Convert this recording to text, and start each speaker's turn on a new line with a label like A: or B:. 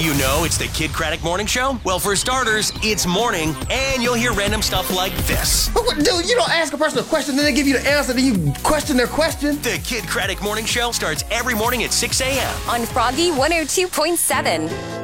A: you know it's the Kid Craddock Morning Show? Well, for starters, it's morning, and you'll hear random stuff like this.
B: Dude, you don't ask a person a question, then they give you the answer, then you question their question.
A: The Kid Craddock Morning Show starts every morning at 6 a.m.
C: on Froggy 102.7.